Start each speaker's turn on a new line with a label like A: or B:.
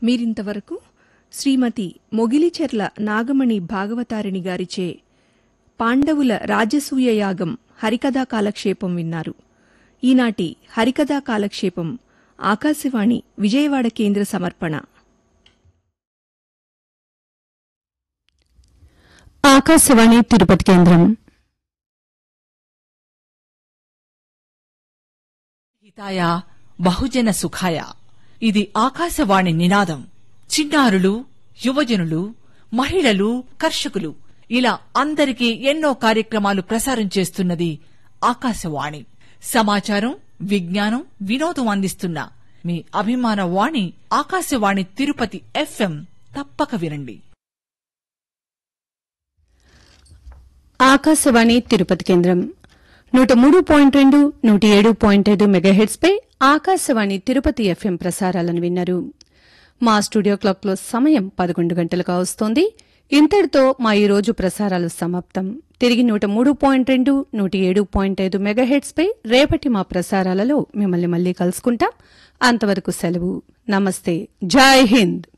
A: మీరింతవరకు శ్రీమతి మొగిలిచెర్ల నాగమణి భాగవతారిణి గారిచే పాండవుల రాజసూయ యాగం హరికథా కాలక్షేపం విన్నారు. ఈనాటి హరికథా కాలక్షేపం ఆకాశవాణి విజయవాడ కేంద్ర సమర్పణ.
B: ఆకాశవాణి తిరుపతి కేంద్రం.
C: హితాయ బహుజన సుఖాయ. ఇది ఆకాశవాణి నినాదం. చిన్నారులు, యువజనులు, మహిళలు, కర్షకులు ఇలా అందరికీ ఎన్నో కార్యక్రమాలు ప్రసారం చేస్తున్నది ఆకాశవాణి. సమాచారం, విజ్ఞానం, వినోదం అందిస్తున్న మీ అభిమాన వాణి ఆకాశవాణి తిరుపతి FM. తప్పక వినండి.
B: ఆకాశవాణి తిరుపతి కేంద్రం 103.2, 107.5 మెగాహెర్ట్జ్ పై ఆకాశవాణి తిరుపతి FM ప్రసారాలను విన్నారు. మా స్టూడియో క్లాక్లో సమయం 11 గంటలు కావస్తోంది. ఇంతటితో మా ఈరోజు ప్రసారాలు సమాప్తం. తిరిగి 103.2, 107.5 మెగాహెర్ట్జ్ పై రేపటి మా ప్రసారాలలో మిమ్మల్ని మళ్లీ కలుసుకుంటాం. అంతవరకు సెలవు. నమస్తే. జై హింద్.